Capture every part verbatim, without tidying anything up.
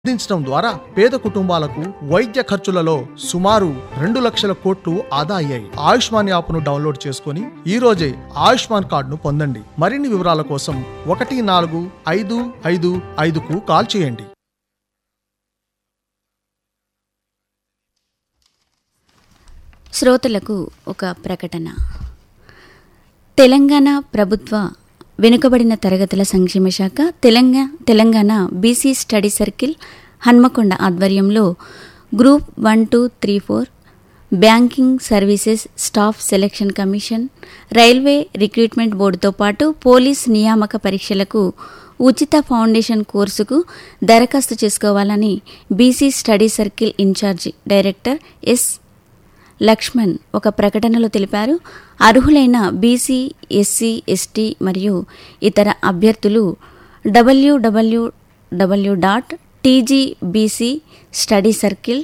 అందించడం ద్వారా పేద కుటుంబాలకు వైద్య ఖర్చులలో సుమారు రెండు లక్షల కోట్లు ఆదా అయ్యాయి. ఆయుష్మాన్ యాప్ను డౌన్లోడ్ చేసుకుని ఈ రోజే ఆయుష్మాన్ కార్డును పొందండి. మరిన్ని వివరాల కోసం ఒకటి నాలుగు ఐదు ఐదు ఐదుకు కాల్ చేయండి. శ్రోతలకు ఒక ప్రకటన. తెలంగాణ ప్రభుత్వ వెనుకబడిన తరగతుల సంక్షేమ శాఖ Telangana Telangana BC study circle Hanamkonda ఆధ్వర్యంలో group one two three four banking services staff selection commission, railway recruitment బోర్డుతో పాటు పోలీస్ నియామక పరీక్షలకు ఉచిత ఫౌండేషన్ కోర్సుకు దరఖాస్తు చేసుకోవాలని BC study circle incharge director yes Laxman ఒక ప్రకటనలో తెలిపారు. అర్హులైన బీసీ, ఎస్సీ, ఎస్టీ మరియు ఇతర అభ్యర్థులు డబ్ల్యూడబ్ల్యూడబ్ల్యూ dot TGBC study circle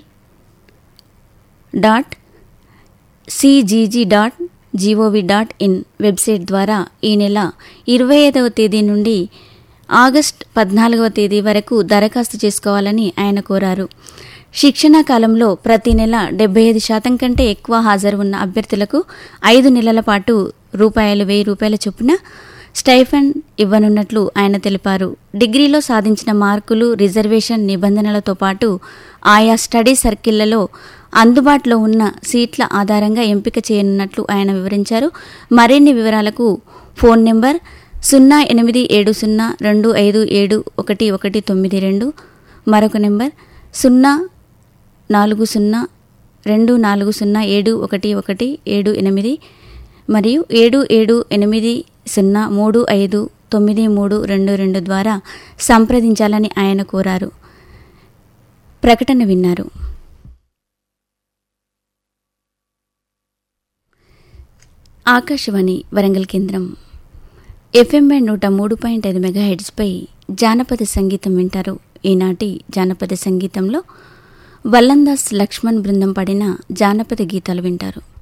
dot CGG dot GOV dot in website ద్వారా ఈ నెల ఇరవై ఐదవ తేదీ నుండి ఆగస్టు పద్నాలుగవ తేదీ వరకు దరఖాస్తు చేసుకోవాలని ఆయన కోరారు. శిక్షణా కాలంలో ప్రతి నెల డెబ్బై ఐదు శాతం కంటే ఎక్కువ హాజరు ఉన్న అభ్యర్థులకు ఐదు నెలల పాటు రూపాయలు వెయ్యి రూపాయల చొప్పున స్టైఫండ్ ఇవ్వనున్నట్లు ఆయన తెలిపారు. డిగ్రీలో సాధించిన మార్కులు, రిజర్వేషన్ నిబంధనలతో పాటు ఆయా స్టడీ సర్కిళ్లలో అందుబాటులో ఉన్న సీట్ల ఆధారంగా ఎంపిక చేయనున్నట్లు ఆయన వివరించారు. మరిన్ని వివరాలకు ఫోన్ నెంబర్ సున్నా ఎనిమిది ఏడు సున్నా రెండు ఐదు ఏడు ఒకటి ఒకటి తొమ్మిది రెండు, మరొక నెంబర్ సున్నా నాలుగు సున్నా రెండు నాలుగు సున్నా ఏడు ఒకటి ఒకటి ఏడు ఎనిమిది మరియు ఏడు ఏడు ఎనిమిది సున్నా మూడు ఐదు తొమ్మిది మూడు రెండు రెండు ద్వారా సంప్రదించాలని ఆయన కోరారు. ప్రకటన విన్నారు. ఆకాశవాణి వరంగల్ కేంద్రం ఎఫ్ఎం బ్యాండ్ నూట మూడు పాయింట్ ఐదు మెగాహెడ్స్పై జానపద సంగీతం వింటారు. ఈనాటి జానపద సంగీతంలో వల్లందాస్ లక్ష్మణ్ బృందం పాడిన జానపద గీతాలు వింటారు.